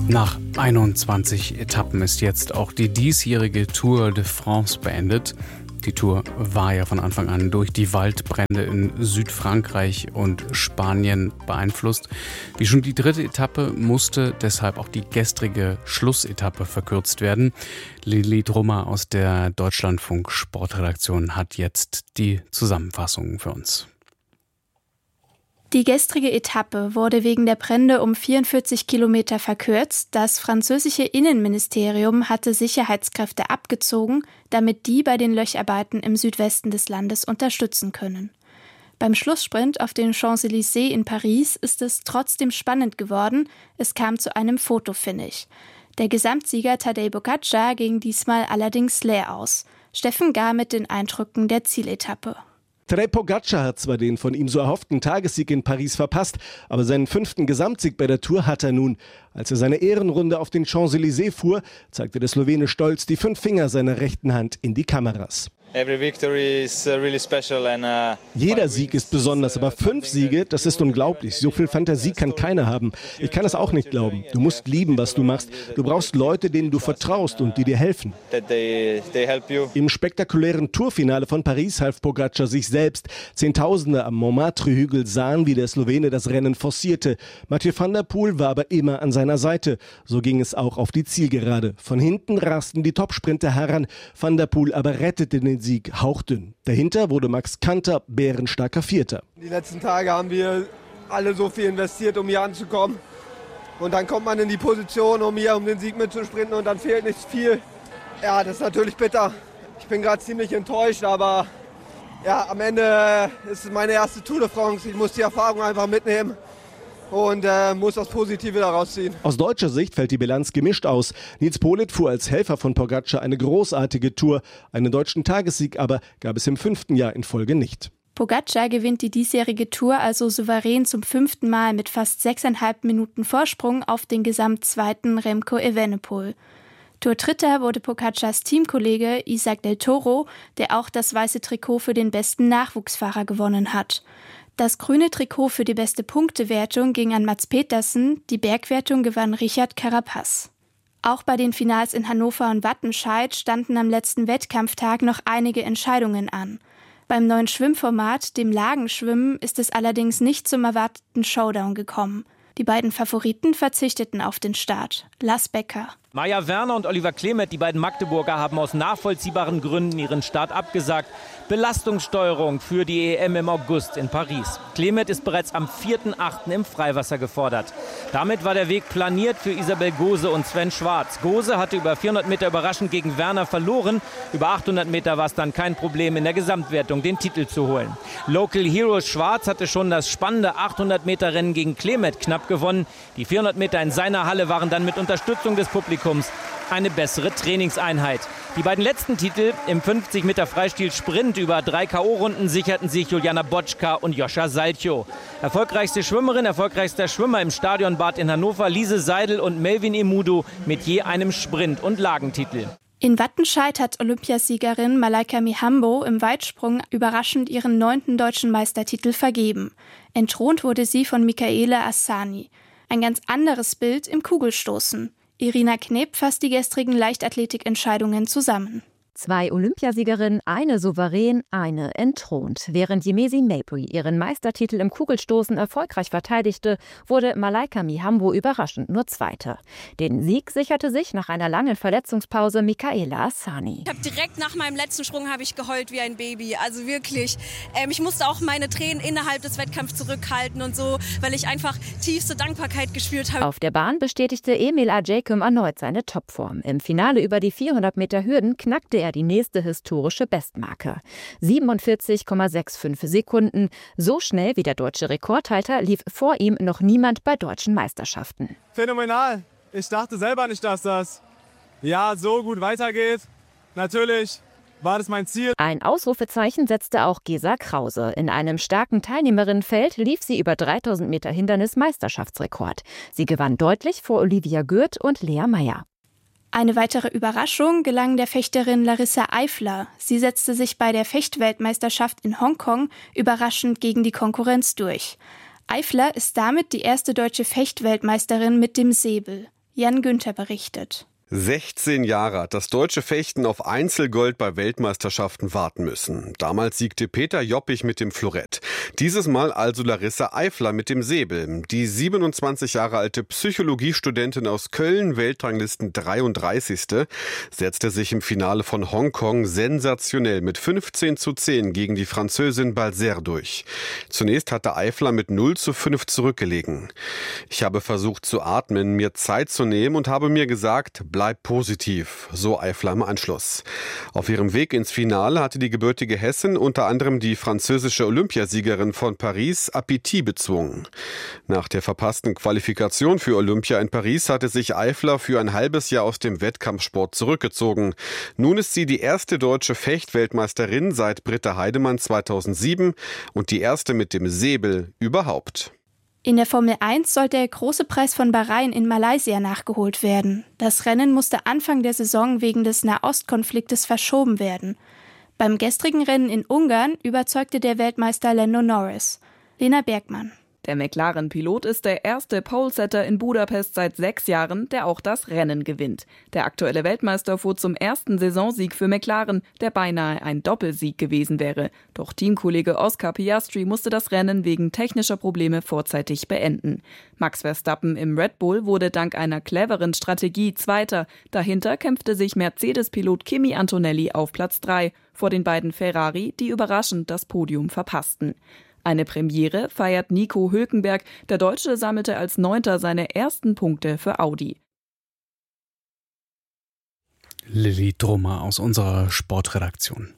Nach 21 Etappen ist jetzt auch die diesjährige Tour de France beendet. Die Tour war ja von Anfang an durch die Waldbrände in Südfrankreich und Spanien beeinflusst. Wie schon die dritte Etappe musste deshalb auch die gestrige Schlussetappe verkürzt werden. Lili Drummer aus der Deutschlandfunk-Sportredaktion hat jetzt die Zusammenfassung für uns. Die gestrige Etappe wurde wegen der Brände um 44 Kilometer verkürzt. Das französische Innenministerium hatte Sicherheitskräfte abgezogen, damit die bei den Löcharbeiten im Südwesten des Landes unterstützen können. Beim Schlusssprint auf den Champs-Élysées in Paris ist es trotzdem spannend geworden. Es kam zu einem Fotofinish. Der Gesamtsieger Tadej Pogačar ging diesmal allerdings leer aus. Steffen Gahr mit den Eindrücken der Zieletappe. Tadej Pogačar hat zwar den von ihm so erhofften Tagessieg in Paris verpasst, aber seinen 5. Gesamtsieg bei der Tour hat er nun. Als er seine Ehrenrunde auf den Champs-Élysées fuhr, zeigte der Slowene stolz die 5 Finger seiner rechten Hand in die Kameras. Jeder Sieg ist besonders, aber 5 Siege, das ist unglaublich. So viel Fantasie kann keiner haben. Ich kann es auch nicht glauben. Du musst lieben, was du machst. Du brauchst Leute, denen du vertraust und die dir helfen. Im spektakulären Tourfinale von Paris half Pogačar sich selbst. Zehntausende am Montmartre-Hügel sahen, wie der Slowene das Rennen forcierte. Mathieu van der Poel war aber immer an seiner Seite. So ging es auch auf die Zielgerade. Von hinten rasten die Topsprinter heran. Van der Poel aber rettete den Sieg hauchdünn. Dahinter wurde Max Kanter bärenstarker Vierter. Die letzten Tage haben wir alle so viel investiert, um hier anzukommen. Und dann kommt man in die Position, um hier um den Sieg mitzusprinten und dann fehlt nicht viel. Ja, das ist natürlich bitter. Ich bin gerade ziemlich enttäuscht, aber ja, am Ende ist es meine erste Tour de France. Ich muss die Erfahrung einfach mitnehmen und muss das Positive daraus ziehen. Aus deutscher Sicht fällt die Bilanz gemischt aus. Nils Politt fuhr als Helfer von Pogačar eine großartige Tour. Einen deutschen Tagessieg aber gab es im 5. Jahr in Folge nicht. Pogačar gewinnt die diesjährige Tour also souverän zum 5. Mal mit fast 6,5 Minuten Vorsprung auf den Gesamtzweiten Remco Evenepoel. Tour-Dritter wurde Pogačars Teamkollege Isaac Del Toro, der auch das weiße Trikot für den besten Nachwuchsfahrer gewonnen hat. Das grüne Trikot für die beste Punktewertung ging an Mads Pedersen, die Bergwertung gewann Richard Carapaz. Auch bei den Finals in Hannover und Wattenscheid standen am letzten Wettkampftag noch einige Entscheidungen an. Beim neuen Schwimmformat, dem Lagenschwimmen, ist es allerdings nicht zum erwarteten Showdown gekommen. Die beiden Favoriten verzichteten auf den Start. Lars Becker. Maja Werner und Oliver Klemet, die beiden Magdeburger, haben aus nachvollziehbaren Gründen ihren Start abgesagt. Belastungssteuerung für die EM im August in Paris. Klemet ist bereits am 4.8. im Freiwasser gefordert. Damit war der Weg planiert für Isabel Gose und Sven Schwarz. Gose hatte über 400 Meter überraschend gegen Werner verloren. Über 800 Meter war es dann kein Problem, in der Gesamtwertung den Titel zu holen. Local Hero Schwarz hatte schon das spannende 800 Meter Rennen gegen Klemet knapp gewonnen. Die 400 Meter in seiner Halle waren dann mit Unterstützung des Publikums eine bessere Trainingseinheit. Die beiden letzten Titel im 50 Meter Freistil Sprint über 3 K.O.-Runden sicherten sich Juliana Boczka und Joscha Salcho. Erfolgreichste Schwimmerin, erfolgreichster Schwimmer im Stadionbad in Hannover, Lise Seidel und Melvin Emudu mit je einem Sprint- und Lagentitel. In Wattenscheid hat Olympiasiegerin Malaika Mihambo im Weitsprung überraschend ihren 9. deutschen Meistertitel vergeben. Entthront wurde sie von Michaela Assani. Ein ganz anderes Bild im Kugelstoßen. Irina Knep fasst die gestrigen Leichtathletikentscheidungen zusammen. 2 Olympiasiegerinnen, eine souverän, eine entthront. Während Yemezi Mapri ihren Meistertitel im Kugelstoßen erfolgreich verteidigte, wurde Malaika Mihambo überraschend nur Zweite. Den Sieg sicherte sich nach einer langen Verletzungspause Michaela Assani. Ich habe direkt nach meinem letzten Sprung geheult wie ein Baby. Also wirklich, ich musste auch meine Tränen innerhalb des Wettkampfs zurückhalten und so, weil ich einfach tiefste Dankbarkeit gespürt habe. Auf der Bahn bestätigte Emil Ajaykum erneut seine Topform. Im Finale über die 400 Meter Hürden knackte er die nächste historische Bestmarke. 47,65 Sekunden. So schnell wie der deutsche Rekordhalter lief vor ihm noch niemand bei deutschen Meisterschaften. Phänomenal. Ich dachte selber nicht, dass das so gut weitergeht. Natürlich war das mein Ziel. Ein Ausrufezeichen setzte auch Gesa Krause. In einem starken Teilnehmerinnenfeld lief sie über 3000 Meter Hindernis Meisterschaftsrekord. Sie gewann deutlich vor Olivia Gürt und Lea Meyer. Eine weitere Überraschung gelang der Fechterin Larissa Eifler. Sie setzte sich bei der Fechtweltmeisterschaft in Hongkong überraschend gegen die Konkurrenz durch. Eifler ist damit die erste deutsche Fechtweltmeisterin mit dem Säbel. Jan Günther berichtet. 16 Jahre hat das deutsche Fechten auf Einzelgold bei Weltmeisterschaften warten müssen. Damals siegte Peter Joppich mit dem Florett. Dieses Mal also Larissa Eifler mit dem Säbel. Die 27 Jahre alte Psychologiestudentin aus Köln, Weltranglisten 33. setzte sich im Finale von Hongkong sensationell mit 15:10 gegen die Französin Balzer durch. Zunächst hatte Eifler mit 0:5 zurückgelegen. Ich habe versucht zu atmen, mir Zeit zu nehmen und habe mir gesagt, bleib positiv, so Eifler im Anschluss. Auf ihrem Weg ins Finale hatte die gebürtige Hessin unter anderem die französische Olympiasiegerin von Paris Appetit bezwungen. Nach der verpassten Qualifikation für Olympia in Paris hatte sich Eifler für ein halbes Jahr aus dem Wettkampfsport zurückgezogen. Nun ist sie die erste deutsche Fechtweltmeisterin seit Britta Heidemann 2007 und die erste mit dem Säbel überhaupt. In der Formel 1 soll der große Preis von Bahrain in Malaysia nachgeholt werden. Das Rennen musste Anfang der Saison wegen des Nahostkonfliktes verschoben werden. Beim gestrigen Rennen in Ungarn überzeugte der Weltmeister Lando Norris. Lena Bergmann. Der McLaren-Pilot ist der erste Polesetter in Budapest seit 6 Jahren, der auch das Rennen gewinnt. Der aktuelle Weltmeister fuhr zum ersten Saisonsieg für McLaren, der beinahe ein Doppelsieg gewesen wäre. Doch Teamkollege Oscar Piastri musste das Rennen wegen technischer Probleme vorzeitig beenden. Max Verstappen im Red Bull wurde dank einer cleveren Strategie Zweiter. Dahinter kämpfte sich Mercedes-Pilot Kimi Antonelli auf Platz 3 vor den beiden Ferrari, die überraschend das Podium verpassten. Eine Premiere feiert Nico Hülkenberg. Der Deutsche sammelte als 9. seine ersten Punkte für Audi. Lilly Drummer aus unserer Sportredaktion.